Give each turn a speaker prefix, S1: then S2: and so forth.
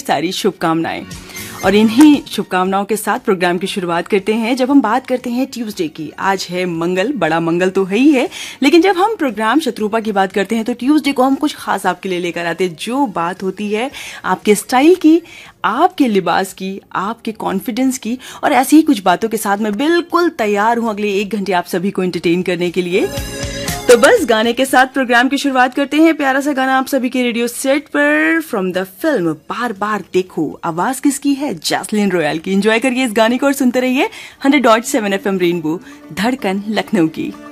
S1: सारी शुभकामनाएं। और इन्हीं शुभकामनाओं के साथ प्रोग्राम की शुरुआत करते हैं। जब हम बात करते हैं ट्यूसडे की, आज है मंगल, बड़ा मंगल तो है ही है, लेकिन जब हम प्रोग्राम शत्रुपा की बात करते हैं तो ट्यूसडे को हम कुछ खास आपके लिए लेकर आते हैं। जो बात होती है आपके स्टाइल की, आपके लिबास की, आपके कॉन्फिडेंस की, और ऐसी ही कुछ बातों के साथ मैं बिल्कुल तैयार हूं अगले 1 घंटे आप सभी को एंटरटेन करने के लिए। तो बस गाने के साथ प्रोग्राम की शुरुआत करते हैं। प्यारा सा गाना आप सभी के रेडियो सेट पर फ्रॉम द फिल्म बार बार देखो। आवाज किसकी है? जैस्लीन रॉयल की। एंजॉय करिए इस गाने को और सुनते रहिए 100.7 FM रेनबो, धड़कन लखनऊ की।